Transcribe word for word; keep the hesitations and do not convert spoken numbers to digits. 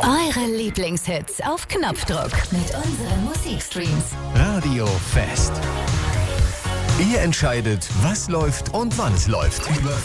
Eure Lieblingshits auf Knopfdruck mit unseren Musikstreams. Radio Fest. Ihr entscheidet, was läuft und wann es läuft. Über